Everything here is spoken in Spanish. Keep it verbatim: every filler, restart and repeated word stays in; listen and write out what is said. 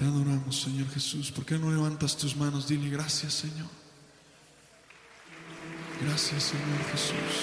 Te adoramos, Señor Jesús. ¿Por qué no levantas tus manos? Dile gracias, Señor. Gracias, Señor Jesús.